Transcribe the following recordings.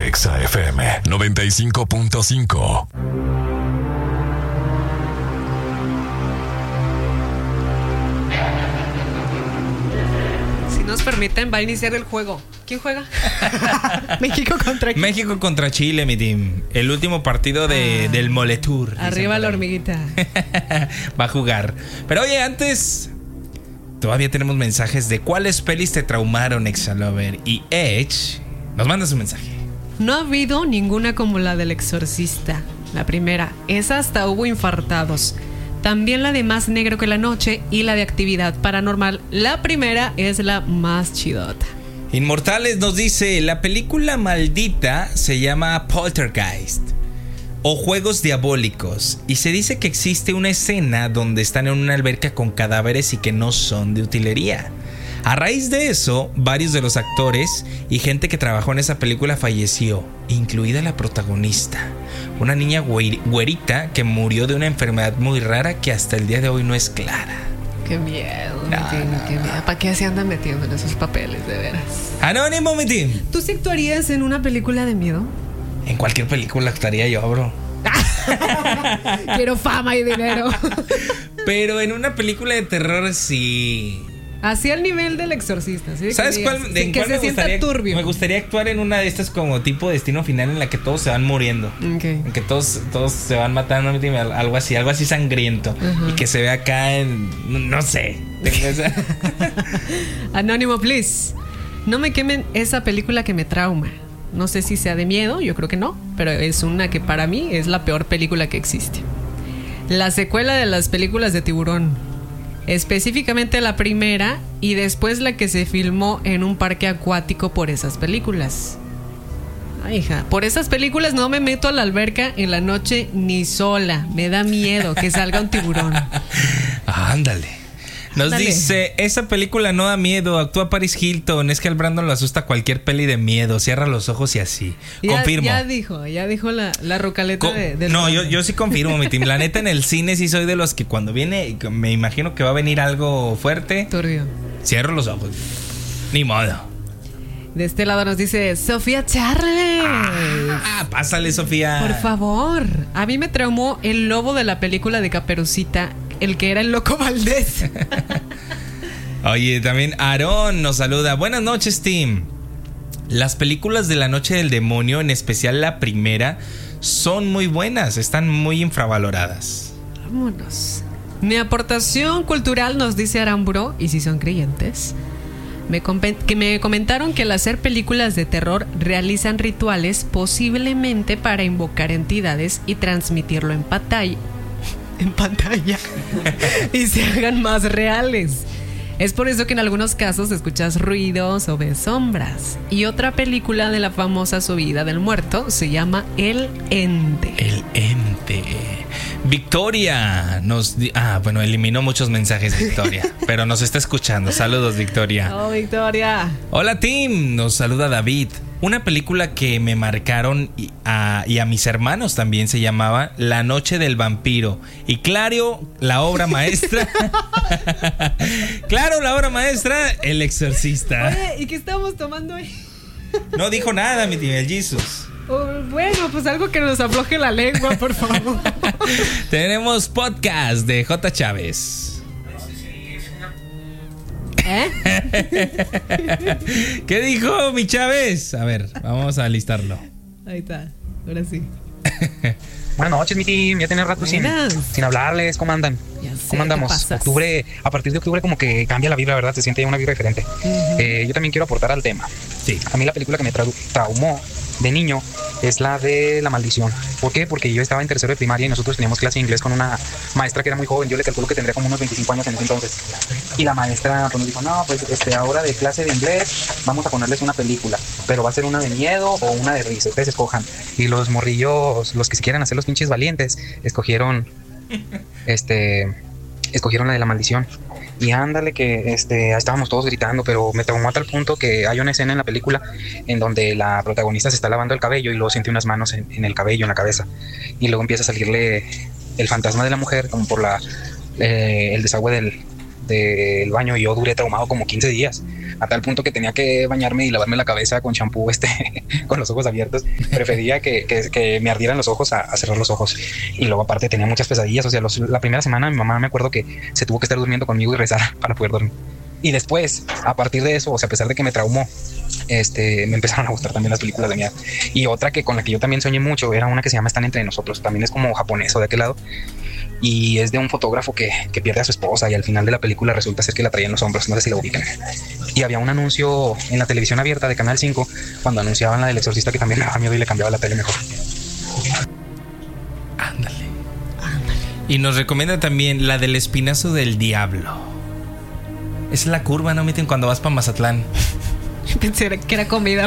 Exa FM 95.5. Si nos permiten, va a iniciar el juego. ¿Quién juega? México contra Chile, mi team. El último partido del Moletour. Arriba la hormiguita. Va a jugar. Pero oye, antes todavía tenemos mensajes de cuáles pelis te traumaron, Exalover. Y Edge nos manda su mensaje. No ha habido ninguna como la del Exorcista. La primera, esa hasta hubo infartados. También la de Más Negro que la Noche y la de Actividad Paranormal. La primera es la más chidota. Inmortales nos dice, la película maldita se llama Poltergeist o Juegos Diabólicos, y se dice que existe una escena donde están en una alberca con cadáveres y que no son de utilería. A raíz de eso, varios de los actores y gente que trabajó en esa película falleció, incluida la protagonista, una niña güerita que murió de una enfermedad muy rara que hasta el día de hoy no es clara. Qué miedo, qué miedo. ¿Para qué se andan metiendo en esos papeles, de veras? Anónimo, mi team. ¿Tú sí actuarías en una película de miedo? En cualquier película actuaría yo, bro. Quiero fama y dinero. Pero en una película de terror sí. Así al nivel del Exorcista, ¿sí? ¿Sabes cuál? Que ¿Cuál se sienta turbio. Me gustaría actuar en una de estas como tipo Destino Final en la que todos se van muriendo. Okay. En que todos se van matando, algo así sangriento. Uh-huh. Y que se ve acá en... No sé. Anónimo, please. No me quemen esa película que me trauma. No sé si sea de miedo, yo creo que no. Pero es una que para mí es la peor película que existe. La secuela de las películas de Tiburón. Específicamente la primera y después la que se filmó en un parque acuático por esas películas. Ay, hija, por esas películas no me meto a la alberca en la noche ni sola. Me da miedo que salga un tiburón. Ándale. Nos dice, esa película no da miedo, actúa Paris Hilton, es que al Brandon lo asusta cualquier peli de miedo, cierra los ojos y así. Confirmo. Ya dijo la rocaleta de no, yo sí confirmo, mi team. La neta, en el cine sí soy de los que cuando viene, me imagino que va a venir algo fuerte. Turbio. Cierro los ojos. Ni modo. De este lado nos dice Sofía Charles. Pásale, Sofía. Por favor. A mí me traumó el lobo de la película de Caperucita, el que era el Loco Valdés. Oye, también Aarón nos saluda. Buenas noches, team. Las películas de La Noche del Demonio, en especial la primera, son muy buenas, están muy infravaloradas. Vámonos. Mi aportación cultural, nos dice Aramburo, y si son creyentes, me comentaron que al hacer películas de terror realizan rituales posiblemente para invocar entidades y transmitirlo en pantalla y se hagan más reales. Es por eso que en algunos casos escuchas ruidos o ves sombras. Y otra película de la famosa Subida del Muerto se llama El Ente. El Ente. Victoria bueno, eliminó muchos mensajes, Victoria, pero nos está escuchando. Saludos, Victoria. Oh, Victoria. Hola, team. Nos saluda David. Una película que me marcaron y a mis hermanos también se llamaba La Noche del Vampiro. Y claro, la obra maestra. Claro, la obra maestra, El Exorcista. Oye, ¿y qué estamos tomando hoy? No dijo nada, mi tío, el Jesus. Bueno, pues algo que nos afloje la lengua, por favor. Tenemos podcast de J. Chávez. ¿Qué dijo mi Chávez? A ver, vamos a listarlo. Ahí está, ahora sí. Buenas noches, mi team. Ya tiene rato sin hablarles. ¿Cómo andan? ¿Cómo andamos? Octubre, a partir de octubre como que cambia la vibra, ¿verdad? Se siente ya una vibra diferente. Uh-huh. Yo también quiero aportar al tema. Sí. A mí la película que me traumó de niño es la de La Maldición. ¿Por qué? Porque yo estaba en tercero de primaria y nosotros teníamos clase de inglés con una maestra que era muy joven. Yo le calculo que tendría como unos 25 años en ese entonces. Y la maestra pues, nos dijo, no, pues ahora de clase de inglés vamos a ponerles una película, pero va a ser una de miedo o una de risa, ustedes escojan. Y los morrillos, los que se quieran hacer los pinches valientes, escogieron la de La Maldición. Y ándale que estábamos todos gritando, pero me traumó a tal punto que hay una escena en la película en donde la protagonista se está lavando el cabello y luego siente unas manos en el cabello, en la cabeza, y luego empieza a salirle el fantasma de la mujer como por el desagüe del baño y yo duré traumado como 15 días, a tal punto que tenía que bañarme y lavarme la cabeza con champú con los ojos abiertos. Prefería que me ardieran los ojos a cerrar los ojos. Y luego aparte tenía muchas pesadillas, o sea, la primera semana mi mamá me acuerdo que se tuvo que estar durmiendo conmigo y rezar para poder dormir. Y después, a partir de eso, o sea, a pesar de que me traumó, me empezaron a gustar también las películas de miedo. Y otra que con la que yo también soñé mucho era una que se llama Están entre nosotros. También es como japonés o de aquel lado. Y es de un fotógrafo que pierde a su esposa y al final de la película resulta ser que la traía en los hombros. No sé si la ubican. Y había un anuncio en la televisión abierta de Canal 5 cuando anunciaban la del exorcista, que también me daba miedo y le cambiaba la tele mejor. Ándale. Y nos recomienda también la del espinazo del diablo. Es la curva, ¿no? Meten cuando vas para Mazatlán. Pensé que era comida.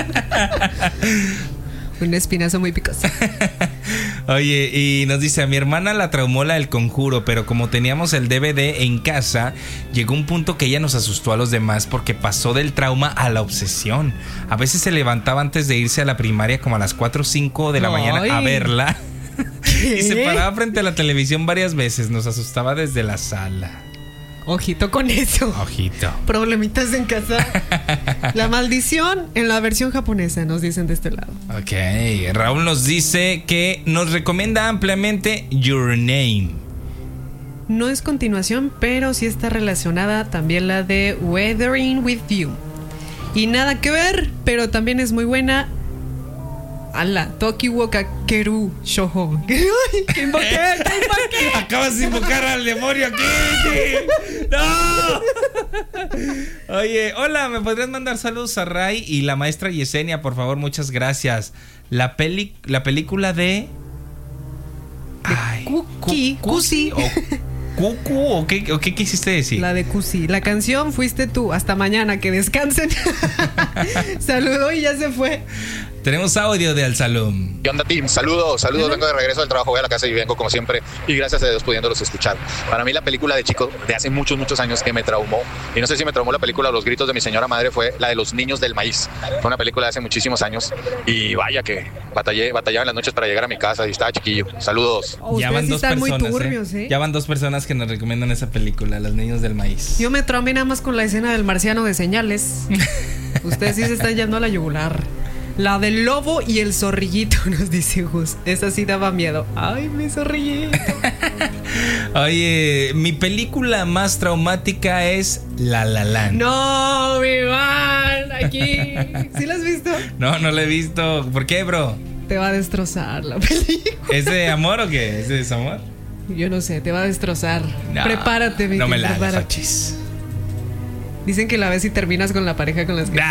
Un espinazo muy picoso. Oye, y nos dice: a mi hermana la traumó la del Conjuro, pero como teníamos el DVD en casa, llegó un punto que ella nos asustó a los demás porque pasó del trauma a la obsesión. A veces se levantaba antes de irse a la primaria como a las 4 o 5 de la mañana a verla. Y se paraba frente a la televisión varias veces. Nos asustaba desde la sala. Ojito con eso. Ojito. Problemitas en casa. La maldición en la versión japonesa, nos dicen de este lado. Ok, Raúl nos dice que nos recomienda ampliamente Your Name. No es continuación, pero sí está relacionada también la de Weathering with You. Y nada que ver, pero también es muy buena. Ala, Toki wo Kakeru Shoujo. ¿Qué invoqué? Acabas de invocar al demonio aquí. ¡No! Oye, hola, ¿me podrías mandar saludos a Ray y la maestra Yesenia, por favor? Muchas gracias. La película de... Kusi. ¿Cucu o qué quisiste decir? La de Kusi. La canción Fuiste tú. Hasta mañana, que descansen. Saludó y ya se fue. Tenemos audio de Al Salum. ¿Qué onda, team? Saludos. Vengo de regreso del trabajo, voy a la casa y vengo como siempre. Y gracias a Dios pudiéndolos escuchar. Para mí la película de chico de hace muchos años que me traumó, y no sé si me traumó la película Los gritos de mi señora madre, fue la de Los niños del maíz. Fue una película de hace muchísimos años y vaya que batallaba en las noches para llegar a mi casa y estaba chiquillo. Saludos. Ya van dos están personas, muy turbios, ¿eh? Ya van 2 personas que nos recomiendan esa película, Los niños del maíz. Yo me traumé nada más con la escena del marciano de Señales. Ustedes sí se están yendo a la yugular. La del lobo y el zorrillito, nos dice Gus. Esa sí daba miedo. Ay, mi zorrillito. Oye, mi película más traumática es La La Land. No, mi man, aquí. ¿Sí la has visto? No la he visto. ¿Por qué, bro? Te va a destrozar la película. ¿Es de amor o qué? ¿Es de desamor? Yo no sé, te va a destrozar. No, Prepárate, mi no me la prepárate. fachis. Dicen que la ves y terminas con la pareja con las que...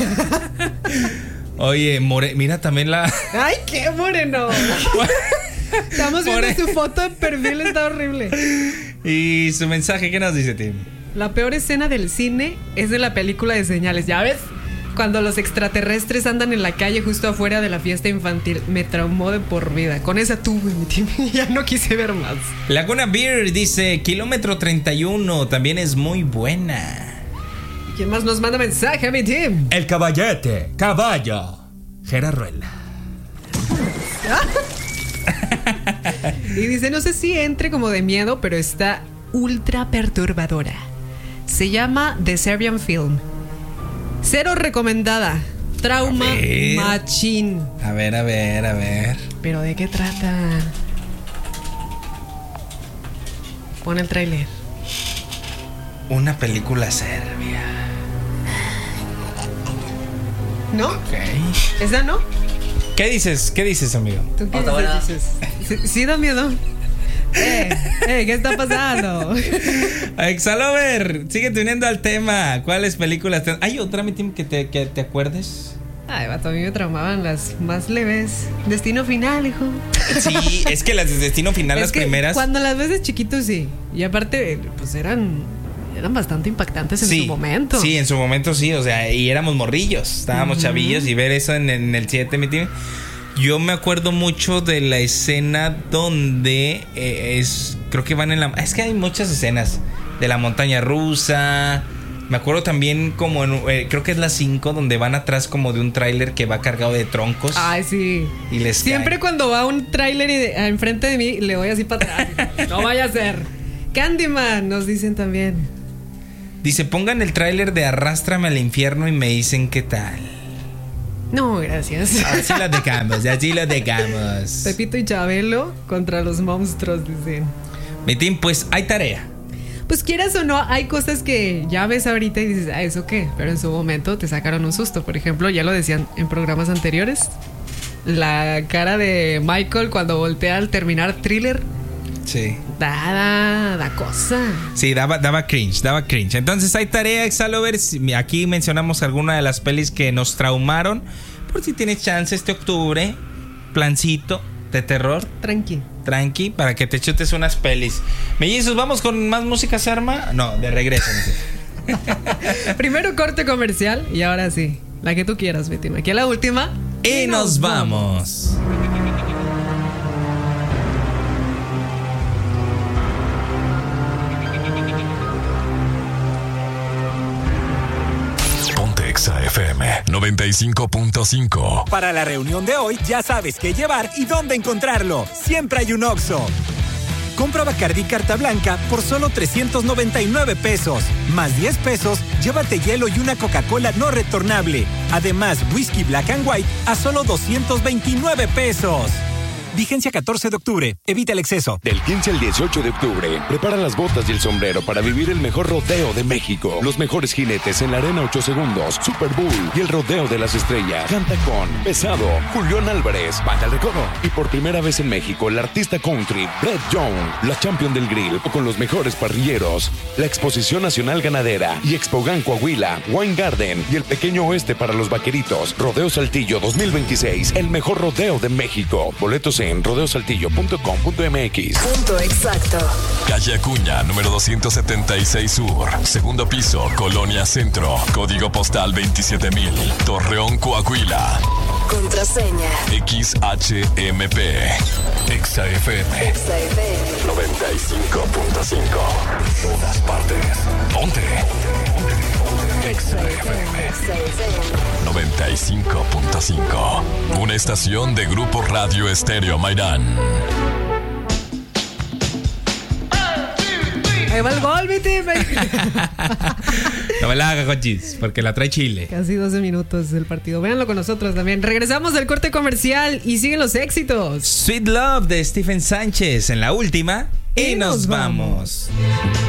Oye, mira también la... ¡Ay, qué moreno! Estamos viendo su foto de perfil, está horrible. Y su mensaje, ¿qué nos dice, Tim? La peor escena del cine es de la película de Señales. ¿Ya ves? Cuando los extraterrestres andan en la calle justo afuera de la fiesta infantil. Me traumó de por vida. Con esa tuve, mi Tim. Ya no quise ver más. Laguna Beer dice: Kilómetro 31 también es muy buena. ¿Quién más nos manda mensaje, mi Tim? El caballete, caballo, Gerarruela. Y dice: no sé si entre como de miedo, pero está ultra perturbadora. Se llama The Serbian Film. 0 recomendada. Trauma machín. A ver. ¿Pero de qué trata? Pon el tráiler. Una película serbia. ¿No? Ok. ¿Esa no? ¿Qué dices, amigo? ¿Tú qué dices? Sí da miedo. ¿Qué está pasando? Exalover, sigue uniendo al tema. ¿Cuáles películas? ¿Hay otra, mi team, que te acuerdes? Ay, vato, a mí me traumaban las más leves. Destino Final, hijo. Sí, es que las de Destino Final, es las que primeras. Cuando las ves de chiquito, sí. Y aparte, pues eran bastante impactantes en su momento. Sí, en su momento sí, o sea, y éramos morrillos, estábamos chavillos, y ver eso en el 7, mi team. Yo me acuerdo mucho de la escena donde creo que van en la... Es que hay muchas escenas de la montaña rusa. Me acuerdo también como creo que es la 5, donde van atrás como de un tráiler que va cargado de troncos. Ay, sí. Y les siempre caen. Cuando va un tráiler enfrente de mí, le voy así para atrás. No vaya a ser. Candyman, nos dicen también. Dice, pongan el tráiler de Arrástrame al infierno y me dicen qué tal. No, gracias. Así lo dejamos. Pepito y Chabelo contra los monstruos, dicen. Mi team, pues hay tarea. Pues quieras o no, hay cosas que ya ves ahorita y dices, ¿eso qué? Pero en su momento te sacaron un susto. Por ejemplo, ya lo decían en programas anteriores, la cara de Michael cuando voltea al terminar Thriller. Sí. Da cosa. Sí, daba cringe. Entonces hay tarea, Exalovers. Aquí mencionamos algunas de las pelis que nos traumaron. Por si tienes chance este octubre, plancito de terror. Tranqui, para que te chutes unas pelis. Mellizos, ¿vamos con más música, se arma? No, de regreso. Primero corte comercial y ahora sí, la que tú quieras, Betty. Aquí a la última. Y nos vamos. Exa FM 95.5. Para la reunión de hoy ya sabes qué llevar y dónde encontrarlo. Siempre hay un Oxxo. Compra Bacardí Carta Blanca por solo 399 pesos. Más 10 pesos, llévate hielo y una Coca-Cola no retornable. Además, whisky Black and White a solo 229 pesos. Vigencia 14 de octubre. Evita el exceso. Del 15 al 18 de octubre, prepara las botas y el sombrero para vivir el mejor rodeo de México. Los mejores jinetes en la Arena 8 Segundos, Super Bowl y el Rodeo de las Estrellas. Canta con Pesado, Julián Álvarez, Banda El Recodo. Y por primera vez en México, el artista country Brett Young, la champion del grill, con los mejores parrilleros. La Exposición Nacional Ganadera y Expogan Coahuila, Wine Garden y el Pequeño Oeste para los Vaqueritos. Rodeo Saltillo 2026, el mejor rodeo de México. Boletos en rodeosaltillo.com.mx. Punto exacto. Calle Acuña, número 276 Sur. Segundo piso, Colonia Centro. Código postal 27000. Torreón, Coahuila. Contraseña. XHMP. Exa FM. 95.5. Todas partes. Ponte. Exa FM 95.5. Una estación de Grupo Radio Estéreo Mairán. Ahí va el gol, mi team. No me la haga, Cochis, porque la trae Chile. Casi 12 minutos del partido. Véanlo con nosotros también. Regresamos del corte comercial y siguen los éxitos. Sweet Love de Stephen Sánchez en la última. Y nos vamos.